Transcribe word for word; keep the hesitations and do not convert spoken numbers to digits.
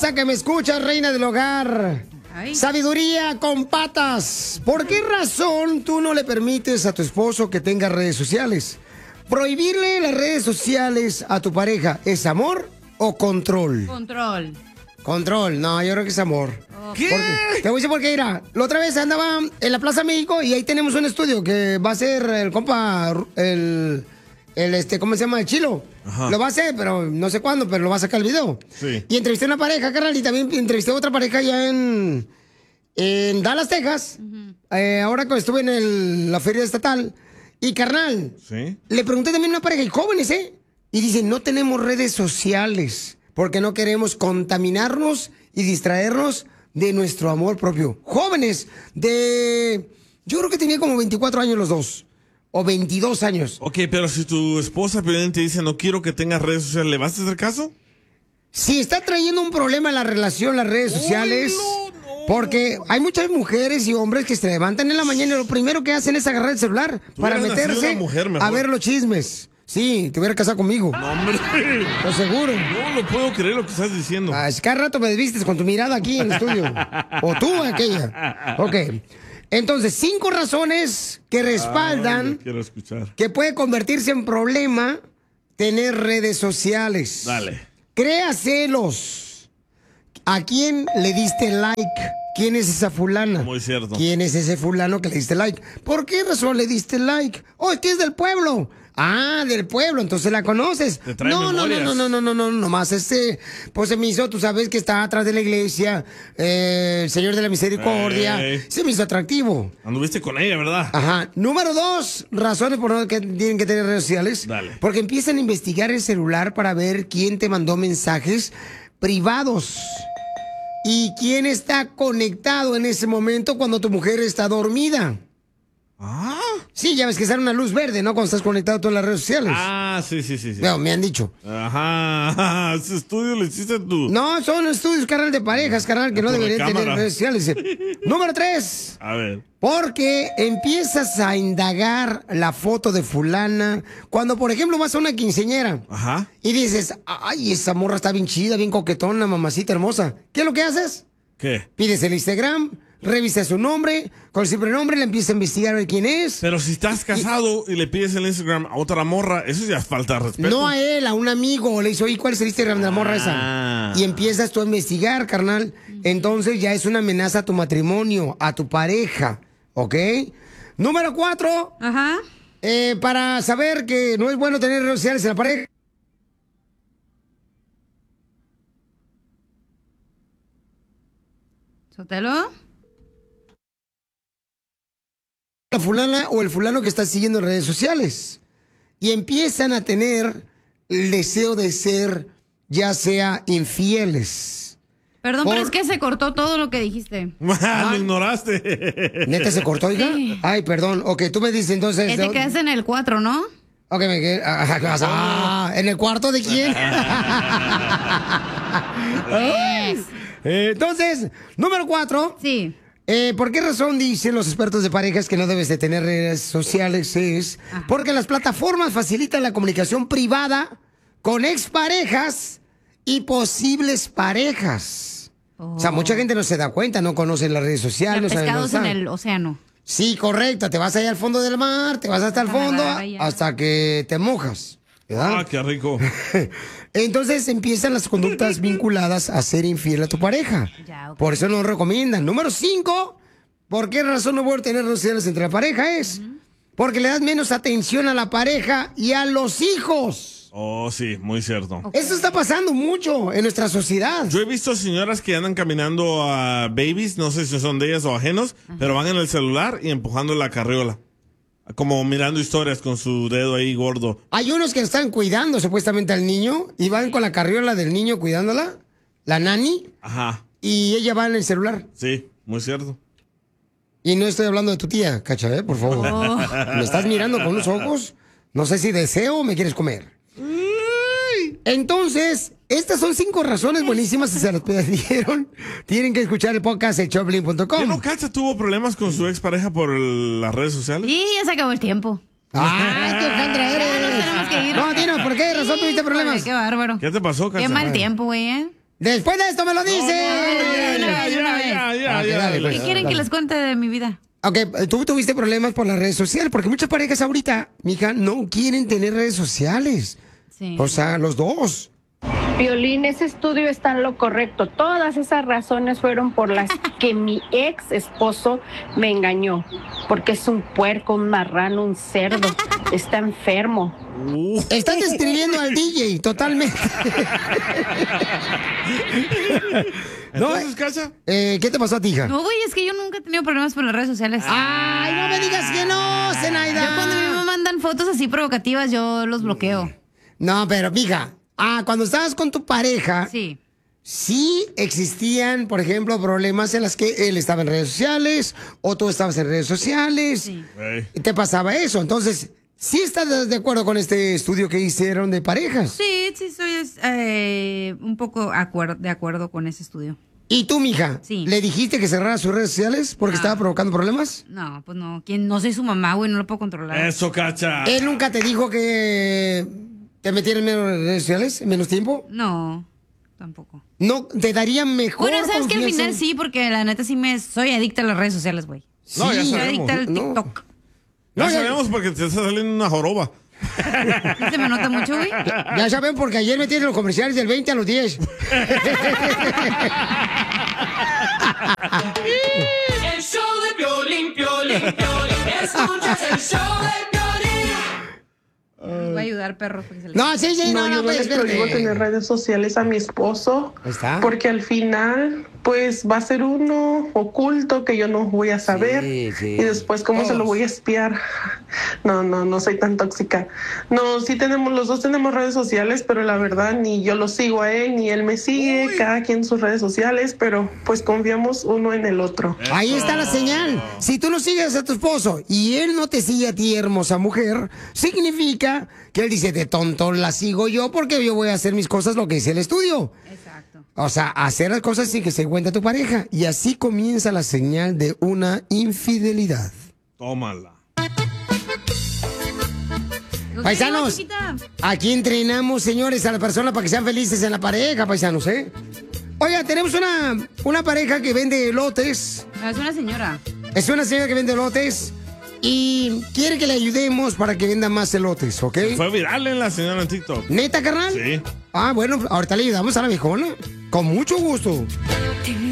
hermosa que me escuchas, reina del hogar. Ay. Sabiduría con patas. ¿Por qué razón tú no le permites a tu esposo que tenga redes sociales? Prohibirle las redes sociales a tu pareja, ¿es amor o control? Control. Control, no, yo creo que es amor. ¿Qué? Porque, te voy a decir por qué, mira, la otra vez andaba en la Plaza México y ahí tenemos un estudio que va a ser el compa, el, el este, ¿cómo se llama? El Chilo. Ajá. Lo va a hacer, pero no sé cuándo, pero lo va a sacar el video. Sí. Y entrevisté a una pareja, carnal, y también entrevisté a otra pareja allá en, en Dallas, Texas. Uh-huh. eh, ahora que estuve en el, la feria estatal. Y, carnal, ¿sí? Le pregunté también a una pareja, y jóvenes, ¿eh? Y dicen, no tenemos redes sociales porque no queremos contaminarnos y distraernos de nuestro amor propio. Jóvenes de... Yo creo que tenía como veinticuatro años los dos. O veintidós años. Ok, pero si tu esposa te dice, no quiero que tengas redes sociales, ¿le vas a hacer caso? Si está trayendo un problema en la relación, las redes sociales... Oh, no, no. Porque hay muchas mujeres y hombres que se levantan en la mañana y lo primero que hacen es agarrar el celular para meterse mujer, a ver los chismes. Sí, te hubiera casado conmigo. No, hombre. Lo seguro. No lo puedo creer lo que estás diciendo. Ah, es que cada rato me desvistes con tu mirada aquí en el estudio. O tú, aquella. Ok. Entonces, cinco razones que respaldan Ay, quiero escuchar. que puede convertirse en problema tener redes sociales. Dale. Crea celos. ¿A quién le diste like? ¿Quién es esa fulana? Muy cierto. ¿Quién es ese fulano que le diste like? ¿Por qué razón le diste like? Oh, es que es del pueblo. Ah, del pueblo, entonces la conoces. Te trae no, no, no, no, no, no, no, no, nomás este, pues se me hizo, tú sabes que está atrás de la iglesia, eh, el Señor de la Misericordia. Ey. Se me hizo atractivo. Anduviste con ella, ¿verdad? Ajá. Número dos, razones por las que tienen que tener redes sociales. Dale. Porque empiezan a investigar el celular para ver quién te mandó mensajes privados. ¿Y quién está conectado en ese momento cuando tu mujer está dormida? Ah. Sí, ya ves que sale una luz verde, ¿no? Cuando estás conectado a todas las redes sociales. Ah, sí, sí, sí. sí. No, me han dicho. Ajá. Ese estudio lo hiciste tú. No, son estudios, carnal, de parejas, carnal, que no deberían tener redes sociales. Número tres. A ver. Porque empiezas a indagar la foto de fulana. Cuando, por ejemplo, vas a una quinceañera. Ajá. Y dices, ay, esa morra está bien chida, bien coquetona, mamacita hermosa. ¿Qué es lo que haces? ¿Qué? Pides el Instagram, revisas su nombre, con el simple nombre le empiezas a investigar a ver quién es. Pero si estás casado y, y le pides el Instagram a otra morra, eso ya es falta de respeto. No a él, a un amigo. Le dice, oye, ¿cuál es el Instagram de la morra Ah. esa? Y empiezas tú a investigar, carnal. Entonces ya es una amenaza a tu matrimonio, a tu pareja. ¿Ok? Número cuatro. Ajá. Eh, para saber que no es bueno tener redes sociales en la pareja. ¿Sotelo? La fulana o el fulano que está siguiendo en redes sociales. Y empiezan a tener el deseo de ser, ya sea infieles. Perdón, Por... pero es que se cortó todo lo que dijiste. Ah, lo ignoraste. ¿Neta se cortó, hija? Sí. Ay, perdón. Ok, tú me dices entonces... Que te quedas en el cuatro, ¿no? Ok, me quedé... Ah, ¿en el cuarto de quién? Yes. Eh, Entonces, número cuatro. Sí. Eh, ¿Por qué razón dicen los expertos de parejas que no debes de tener redes sociales? Es Ajá. porque las plataformas facilitan la comunicación privada con exparejas y posibles parejas. Oh. O sea, mucha gente no se da cuenta, no conoce las redes sociales. Los no sabe pescados dónde en están. el océano. Sí, correcto. Te vas allá al fondo del mar, te vas hasta el Hasta la fondo bahía. hasta que te mojas. ¿Verdad? Ah, qué rico. Entonces empiezan las conductas vinculadas a ser infiel a tu pareja. Ya, ok. Por eso no lo recomiendan. Número cinco, ¿por qué razón no voy a tener redes sociales entre la pareja? Es porque le das menos atención a la pareja y a los hijos. Oh, sí, muy cierto. Okay. Eso está pasando mucho en nuestra sociedad. Yo he visto señoras que andan caminando a babies, no sé si son de ellas o ajenos, Ajá. pero van en el celular y empujando la carriola. Como mirando historias con su dedo ahí gordo. Hay unos que están cuidando supuestamente al niño y van con la carriola del niño cuidándola, la nani, Ajá. y ella va en el celular. Sí, muy cierto. Y no estoy hablando de tu tía, Cacha, ¿eh? Por favor. Oh. ¿Me estás mirando con unos ojos? No sé si deseo o me quieres comer. Entonces, estas son cinco razones buenísimas. Si se las perdieron, tienen que escuchar el podcast de Choplin punto com. ¿Qué no, Cacha tuvo problemas con su expareja por el- las redes sociales? Y ya se acabó el tiempo. ¡Ay, qué Alejandra eres! Ya nos tenemos que ir. No, Tino, ¿por qué razón tuviste problemas? Ay, qué bárbaro. ¿Qué te pasó, Cacha? Qué mal tiempo, güey, ¿eh? Después de esto me lo dice. Ya, ya, ya, ya, Ok, ya, dale, ya. pues. ¿Qué quieren que les cuente de mi vida? Ok, tú tuviste problemas por las redes sociales, porque muchas parejas ahorita, mija, no quieren tener redes sociales. Sí. O sea, los dos. Violín, ese estudio está en lo correcto. Todas esas razones fueron por las que mi ex esposo me engañó. Porque es un puerco, un marrano, un cerdo. Está enfermo. Uh. Estás describiendo al D J totalmente. No, Entonces, Cacha. eh, ¿Qué te pasó a ti, hija? No, güey, es que yo nunca he tenido problemas por las redes sociales. Ay, no me digas que no, Zenaida. Yo cuando a mí me mandan fotos así provocativas, yo los bloqueo. No, pero, mija, ah, cuando estabas con tu pareja, Sí. sí existían, por ejemplo, problemas en las que él estaba en redes sociales o tú estabas en redes sociales. Sí. Ey. Y te pasaba eso. Entonces, ¿sí estás de acuerdo con este estudio que hicieron de parejas? Sí, sí, soy eh, un poco acuer- de acuerdo con ese estudio. ¿Y tú, mija? Sí. ¿Le dijiste que cerrara sus redes sociales porque No. estaba provocando problemas? No, pues no. ¿Quién? No soy su mamá, güey, no lo puedo controlar. Eso, Cacha. ¿Él nunca te dijo que te metieran en menos redes sociales, en menos tiempo? No, tampoco. ¿No te daría mejor Bueno, sabes que al confianza? final sí, porque la neta sí me soy adicta a las redes sociales, güey. No, ya Sí. Soy sabemos. adicta al No. TikTok. Ya No, ya- sabemos porque te está saliendo una joroba. ¿Sí se me nota mucho, güey? Ya saben, porque ayer metieron los comerciales del veinte a los diez. El show de Piolín, Piolín, Piolín. Escuchas el show de Piolín. Voy a ayudar, perro. porque se les- No, sí, sí, no, No, no, yo no pues, le prohíbo espérate. tener redes sociales a mi esposo. Ahí está. Porque al final, pues va a ser uno oculto que yo no voy a saber. Sí, sí. Y después, ¿cómo se lo Todos. voy a espiar? No, no, no soy tan tóxica. No, sí tenemos, los dos tenemos redes sociales, pero la verdad ni yo lo sigo a él, ni él me sigue, cada quien sus redes sociales, pero pues confiamos uno en el otro. Ahí está la señal. Si tú no sigues a tu esposo y él no te sigue a ti, hermosa mujer, significa que él dice, de tonto la sigo yo porque yo voy a hacer mis cosas lo que dice el estudio. Exacto. O sea, hacer las cosas sin que se cuente tu pareja. Y así comienza la señal de una infidelidad. Tómala. Paisanos, chiquita. aquí entrenamos, señores, a las personas para que sean felices en la pareja, paisanos, ¿eh? Oiga, tenemos una, una pareja que vende elotes. No, es una señora. Es una señora que vende elotes y quiere que le ayudemos para que venda más elotes, ¿ok? Fue viral en la señora en TikTok. ¿Neta, carnal? Sí. Ah, bueno, ahorita le ayudamos a la viejona. Con mucho gusto.